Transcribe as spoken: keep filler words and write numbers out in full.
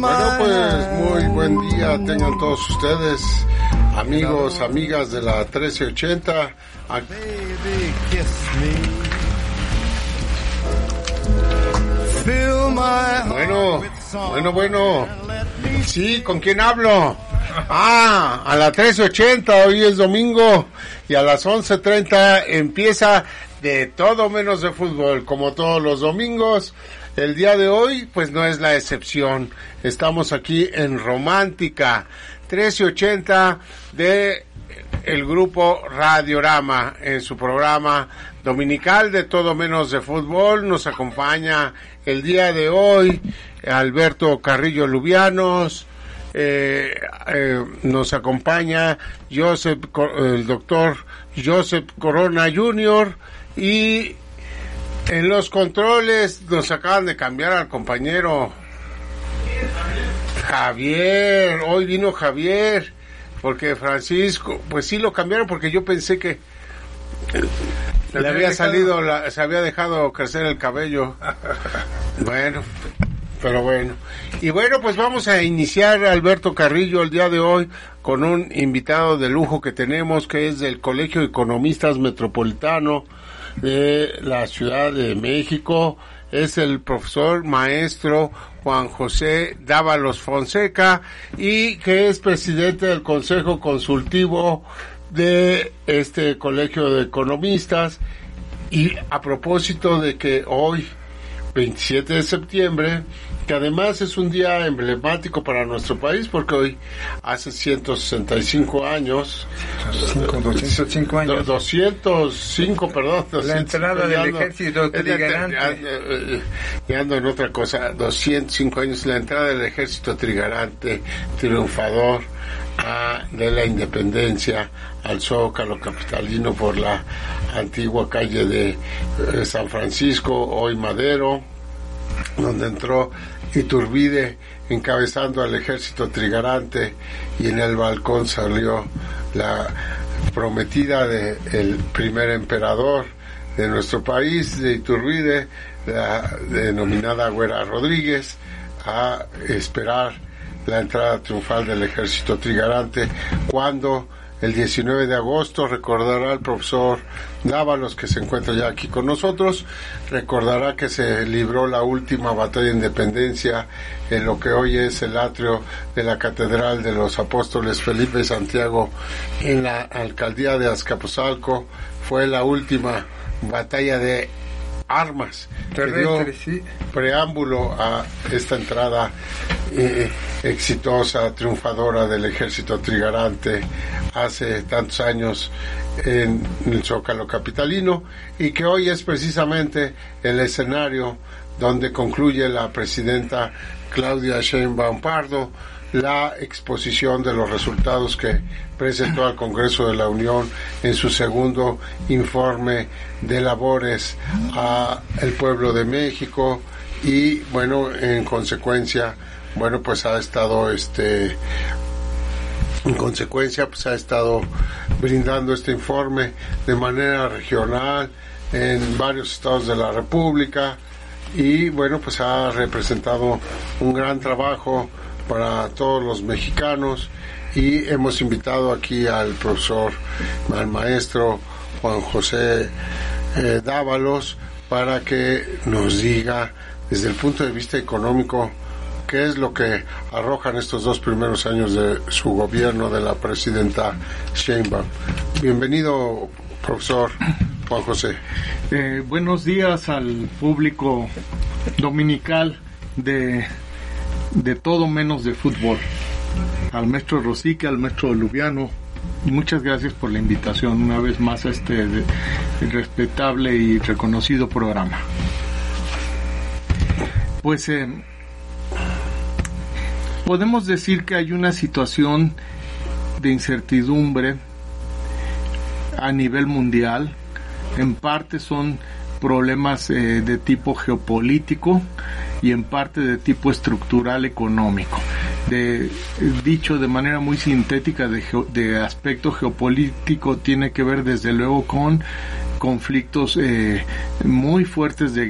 Bueno, pues muy buen día tengan todos ustedes, amigos, amigas de la trece ochenta. Bueno, bueno, bueno. Sí, ¿con quién hablo? Ah, a la trece ochenta, hoy es domingo y a las once treinta empieza De Todo Menos de Fútbol, como todos los domingos. El día de hoy, pues no es la excepción. Estamos aquí en Romántica, trece ochenta de el grupo Radiorama, en su programa dominical de Todo Menos de Fútbol. Nos acompaña el día de hoy Alberto Carrillo Lubianos, eh, eh, nos acompaña Joseph, el doctor Joseph Corona junior, y en los controles nos acaban de cambiar al compañero Javier. Hoy vino Javier, porque Francisco, pues sí lo cambiaron, porque yo pensé que le había salido, la, se había dejado crecer el cabello. Bueno, pero bueno. Y bueno, pues vamos a iniciar, Alberto Carrillo, el día de hoy con un invitado de lujo que tenemos, que es del Colegio de Economistas Metropolitano de la Ciudad de México. Es el profesor maestro Juan José Dávalos Fonseca, y que es presidente del Consejo Consultivo de este Colegio de Economistas. Y a propósito de que hoy, veintisiete de septiembre, que además es un día emblemático para nuestro país, porque hoy hace ciento sesenta y cinco años, doscientos cinco años, doscientos cinco, perdón, la entrada del ejército trigarante, y ando en otra cosa, doscientos cinco años, la entrada del ejército trigarante, triunfador, a, de la independencia al Zócalo capitalino por la antigua calle de eh, San Francisco, hoy Madero, donde entró Iturbide encabezando al ejército trigarante, y en el balcón salió la prometida de el primer emperador de nuestro país, de Iturbide, la denominada Güera Rodríguez, a esperar la entrada triunfal del ejército trigarante, cuando el diecinueve de agosto, recordará el profesor Dávalos, que se encuentra ya aquí con nosotros, recordará que se libró la última batalla de independencia en lo que hoy es el atrio de la Catedral de los Apóstoles Felipe y Santiago, en la alcaldía de Azcapotzalco. Fue la última batalla de armas que dio sí. preámbulo a esta entrada eh, exitosa, triunfadora del ejército trigarante hace tantos años en el Zócalo capitalino, y que hoy es precisamente el escenario donde concluye la presidenta Claudia Sheinbaum Pardo la exposición de los resultados que presentó al Congreso de la Unión en su segundo informe de labores a el pueblo de México. Y bueno, en consecuencia, bueno, pues ha estado este en consecuencia pues ha estado brindando este informe de manera regional en varios estados de la República, y bueno, pues ha representado un gran trabajo para todos los mexicanos. Y hemos invitado aquí al profesor, al maestro Juan José eh, Dávalos, para que nos diga desde el punto de vista económico qué es lo que arrojan estos dos primeros años de su gobierno de la presidenta Sheinbaum. Bienvenido, profesor Juan José. Eh, buenos días al público dominical de de Todo Menos de Fútbol, al maestro Rosique, al maestro Lubiano, y muchas gracias por la invitación una vez más a este de, respetable y reconocido programa. Pues eh, podemos decir que hay una situación de incertidumbre a nivel mundial. En parte son problemas eh, de tipo geopolítico y en parte de tipo estructural económico. De, dicho de manera muy sintética, de, geo, de aspecto geopolítico, tiene que ver desde luego con conflictos eh, muy fuertes de